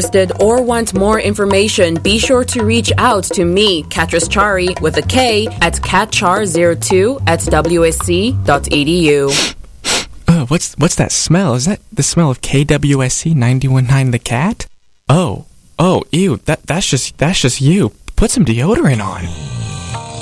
interested or want more information, be sure to reach out to me, Catrice Chari, with a K, at catchar02@wsc.edu. What's that smell? Is that the smell of KWSC 91.9 The Cat? Oh, ew, that's just you. Put some deodorant on.